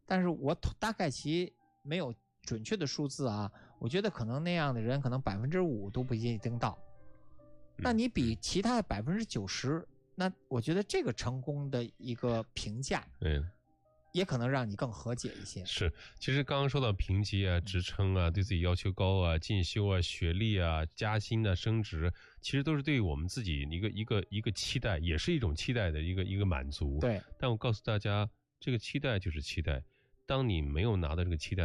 但是我大概其没有准确的数字啊，我觉得可能那样的人可能5%都不一定到。那你比其他的90%，那我觉得这个成功的一个评价，也可能让你更和解一些。 是，其实刚刚说到评级啊、职称啊、对自己要求高啊、进修啊、学历啊、加薪啊、升职，其实都是对于我们自己一个期待，也是一种期待的一个满足。 对。 但我告诉大家，这个期待就是期待。当你没有拿到这个期待